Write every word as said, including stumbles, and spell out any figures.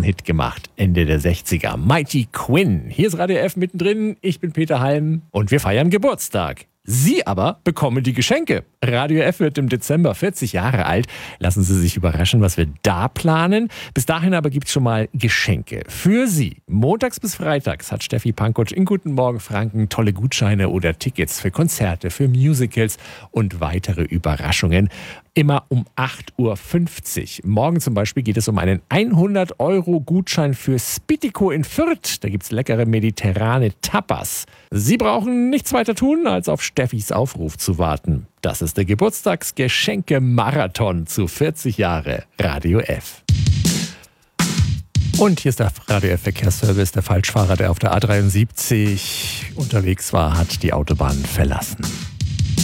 Hit gemacht, Ende der sechziger. Mighty Quinn. Hier ist Radio F mittendrin. Ich bin Peter Halm und wir feiern Geburtstag. Sie aber bekommen die Geschenke. Radio F wird im Dezember vierzig Jahre alt. Lassen Sie sich überraschen, was wir da planen. Bis dahin aber gibt es schon mal Geschenke für Sie. Montags bis freitags hat Steffi Pankow in Guten Morgen Franken tolle Gutscheine oder Tickets für Konzerte, für Musicals und weitere Überraschungen. Immer um acht Uhr fünfzig. Morgen zum Beispiel geht es um einen hundert Euro Gutschein für Spitico in Fürth. Da gibt es leckere mediterrane Tapas. Sie brauchen nichts weiter tun, als auf Steffis Aufruf zu warten. Das ist der Geburtstagsgeschenke-Marathon zu vierzig Jahre Radio F. Und hier ist der Radio F Verkehrsservice. Der Falschfahrer, der auf der A dreiundsiebzig unterwegs war, hat die Autobahn verlassen.